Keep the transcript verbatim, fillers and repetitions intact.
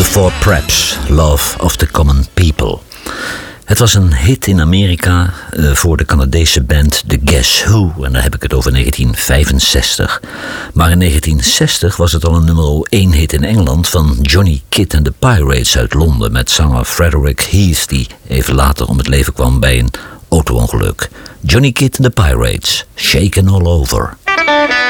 For Preps, Love of the Common People. Het was een hit in Amerika uh, voor de Canadese band The Guess Who. En dan heb ik het over negentien vijfenzestig. Maar in negentien zestig was het al een nummer één hit in Engeland van Johnny Kidd and the Pirates uit Londen. Met zanger Frederick Heath, die even later om het leven kwam bij een auto-ongeluk. Johnny Kidd and the Pirates, Shaken All Over.